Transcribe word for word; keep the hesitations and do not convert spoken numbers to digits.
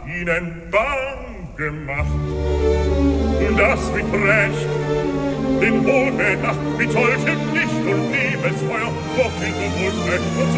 ihnen bang gemacht. Das mit Recht, in hohe Nacht, mit solchem Licht und Liebesfeuer, wo viel Unrecht und